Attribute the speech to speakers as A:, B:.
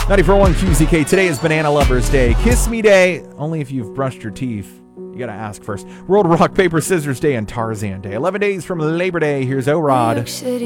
A: 94.1 QZK. Today is Banana Lovers Day. Kiss Me Day, only if you've brushed your teeth. You gotta ask first. World Rock, Paper, Scissors Day and Tarzan Day. 11 days from Labor Day. Here's O-Rod.